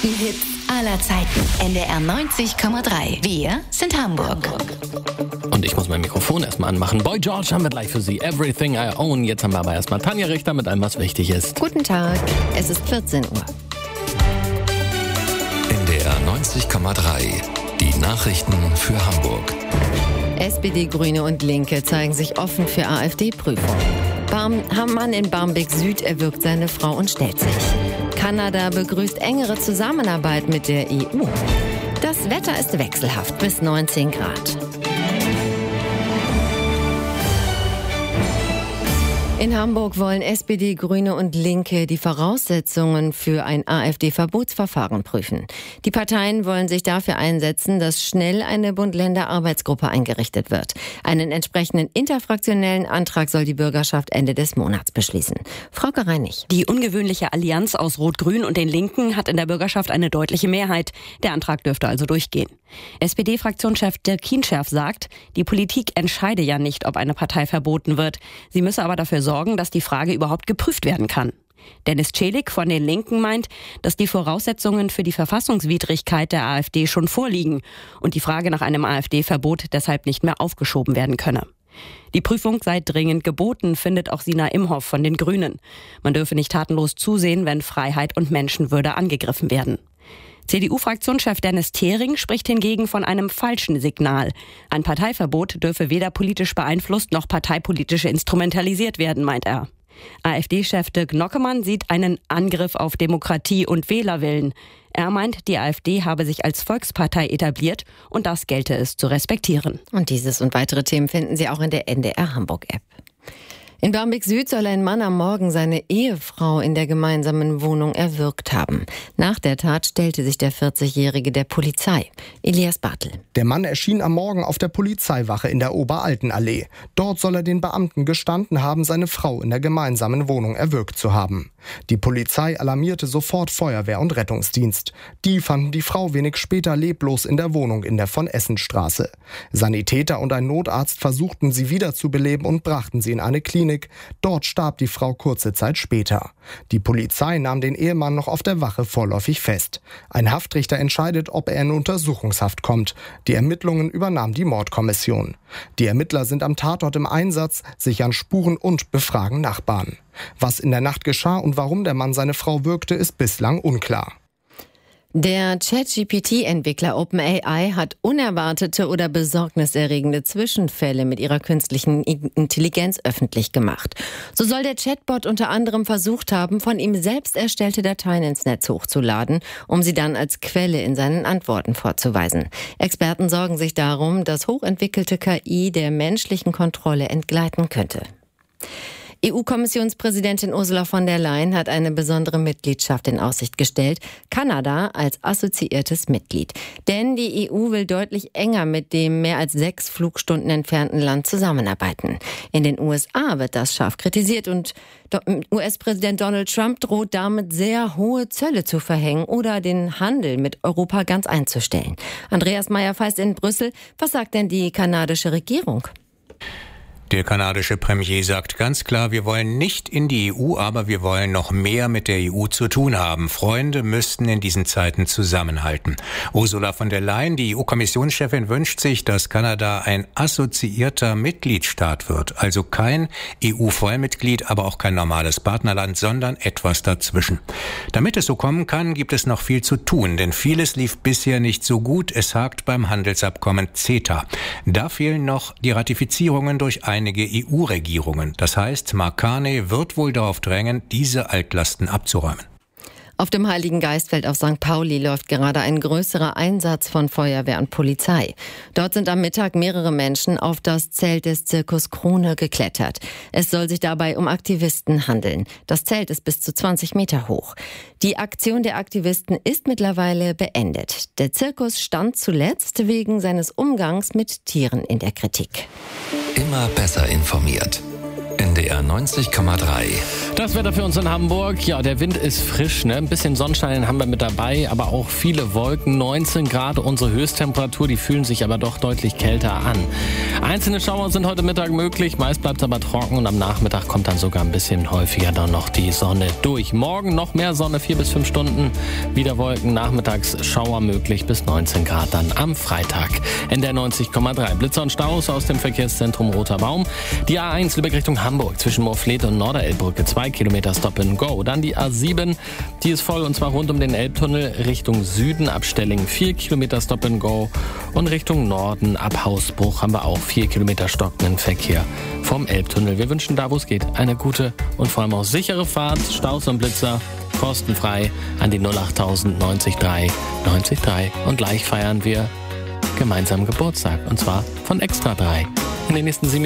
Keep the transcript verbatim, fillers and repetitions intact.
besten Hits aller Zeiten. N D R neunzig Komma drei. Wir sind Hamburg. Und ich muss mein Mikrofon erstmal anmachen. Boy George haben wir gleich für Sie. Everything I Own. Jetzt haben wir aber erstmal Tanja Richter mit allem, was wichtig ist. Guten Tag, es ist vierzehn Uhr. N D R neunzig Komma drei. Die Nachrichten für Hamburg. S P D, Grüne und Linke zeigen sich offen für AfD-Prüfung. Barm, Mann in Barmbek Süd erwürgt seine Frau und stellt sich. Kanada begrüßt engere Zusammenarbeit mit der E U. Das Wetter ist wechselhaft bis neunzehn Grad. In Hamburg wollen S P D, Grüne und Linke die Voraussetzungen für ein AfD-Verbotsverfahren prüfen. Die Parteien wollen sich dafür einsetzen, dass schnell eine Bund-Länder-Arbeitsgruppe eingerichtet wird. Einen entsprechenden interfraktionellen Antrag soll die Bürgerschaft Ende des Monats beschließen. Frauke Reinig. Die ungewöhnliche Allianz aus Rot-Grün und den Linken hat in der Bürgerschaft eine deutliche Mehrheit. Der Antrag dürfte also durchgehen. S P D-Fraktionschef Dirk Kienscherf sagt, die Politik entscheide ja nicht, ob eine Partei verboten wird. Sie müsse aber dafür sorgen, dass die Frage überhaupt geprüft werden kann. Dennis Celik von den Linken meint, dass die Voraussetzungen für die Verfassungswidrigkeit der AfD schon vorliegen und die Frage nach einem AfD-Verbot deshalb nicht mehr aufgeschoben werden könne. Die Prüfung sei dringend geboten, findet auch Sina Imhoff von den Grünen. Man dürfe nicht tatenlos zusehen, wenn Freiheit und Menschenwürde angegriffen werden. C D U-Fraktionschef Dennis Thering spricht hingegen von einem falschen Signal. Ein Parteiverbot dürfe weder politisch beeinflusst noch parteipolitisch instrumentalisiert werden, meint er. AfD-Chef Dirk Nockemann sieht einen Angriff auf Demokratie und Wählerwillen. Er meint, die AfD habe sich als Volkspartei etabliert und das gelte es zu respektieren. Und dieses und weitere Themen finden Sie auch in der N D R Hamburg-App. In Barmbek Süd soll ein Mann am Morgen seine Ehefrau in der gemeinsamen Wohnung erwürgt haben. Nach der Tat stellte sich der vierzigjährige der Polizei. Elias Bartel. Der Mann erschien am Morgen auf der Polizeiwache in der Oberaltenallee. Dort soll er den Beamten gestanden haben, seine Frau in der gemeinsamen Wohnung erwürgt zu haben. Die Polizei alarmierte sofort Feuerwehr und Rettungsdienst. Die fanden die Frau wenig später leblos in der Wohnung in der Von-Essen-Straße. Sanitäter und ein Notarzt versuchten sie wiederzubeleben und brachten sie in eine Klinik. Dort starb die Frau kurze Zeit später. Die Polizei nahm den Ehemann noch auf der Wache vorläufig fest. Ein Haftrichter entscheidet, ob er in Untersuchungshaft kommt. Die Ermittlungen übernahm die Mordkommission. Die Ermittler sind am Tatort im Einsatz, sichern Spuren und befragen Nachbarn. Was in der Nacht geschah und warum der Mann seine Frau würgte, ist bislang unklar. Der Chat-G P T-Entwickler OpenAI hat unerwartete oder besorgniserregende Zwischenfälle mit ihrer künstlichen Intelligenz öffentlich gemacht. So soll der Chatbot unter anderem versucht haben, von ihm selbst erstellte Dateien ins Netz hochzuladen, um sie dann als Quelle in seinen Antworten vorzuweisen. Experten sorgen sich darum, dass hochentwickelte K I der menschlichen Kontrolle entgleiten könnte. E U-Kommissionspräsidentin Ursula von der Leyen hat eine besondere Mitgliedschaft in Aussicht gestellt, Kanada als assoziiertes Mitglied. Denn die E U will deutlich enger mit dem mehr als sechs Flugstunden entfernten Land zusammenarbeiten. In den U S A wird das scharf kritisiert und U S-Präsident Donald Trump droht damit sehr hohe Zölle zu verhängen oder den Handel mit Europa ganz einzustellen. Andreas Meyer-Feist in Brüssel, was sagt denn die kanadische Regierung? Der kanadische Premier sagt ganz klar, wir wollen nicht in die E U, aber wir wollen noch mehr mit der E U zu tun haben. Freunde müssten in diesen Zeiten zusammenhalten. Ursula von der Leyen, die E U-Kommissionschefin, wünscht sich, dass Kanada ein assoziierter Mitgliedstaat wird. Also kein E U-Vollmitglied, aber auch kein normales Partnerland, sondern etwas dazwischen. Damit es so kommen kann, gibt es noch viel zu tun, denn vieles lief bisher nicht so gut. Es hakt beim Handelsabkommen CETA. Da fehlen noch die Ratifizierungen durch einige E U-Regierungen. Das heißt, Mark Carney wird wohl darauf drängen, diese Altlasten abzuräumen. Auf dem Heiligen Geistfeld auf Sankt Pauli läuft gerade ein größerer Einsatz von Feuerwehr und Polizei. Dort sind am Mittag mehrere Menschen auf das Zelt des Zirkus Krone geklettert. Es soll sich dabei um Aktivisten handeln. Das Zelt ist bis zu zwanzig Meter hoch. Die Aktion der Aktivisten ist mittlerweile beendet. Der Zirkus stand zuletzt wegen seines Umgangs mit Tieren in der Kritik. Immer besser informiert. N D R neunzig Komma drei. Das Wetter für uns in Hamburg. Ja, der Wind ist frisch, ne? Ein bisschen Sonnenschein haben wir mit dabei, aber auch viele Wolken. neunzehn Grad unsere Höchsttemperatur, die fühlen sich aber doch deutlich kälter an. Einzelne Schauer sind heute Mittag möglich, meist bleibt es aber trocken und am Nachmittag kommt dann sogar ein bisschen häufiger dann noch die Sonne durch. Morgen noch mehr Sonne, vier bis fünf Stunden. Wieder Wolken, nachmittags Schauer möglich bis neunzehn Grad dann am Freitag. N D R neunzig Komma drei. Blitzer und Staus aus dem Verkehrszentrum Roter Baum. Die A eins Lübeck Richtung Hamburg zwischen Moorfleet und Norderelbbrücke. Zwei Kilometer Stop and Go. Dann die A sieben, die ist voll und zwar rund um den Elbtunnel Richtung Süden ab Stelling. Vier Kilometer Stop and Go. Und Richtung Norden ab Hausbruch haben wir auch vier Kilometer stockenden Verkehr vom Elbtunnel. Wir wünschen da, wo es geht, eine gute und vor allem auch sichere Fahrt. Staus und Blitzer kostenfrei an die null achttausend neunzig drei neunzig drei. Und gleich feiern wir gemeinsam Geburtstag und zwar von Extra drei. In den nächsten sieben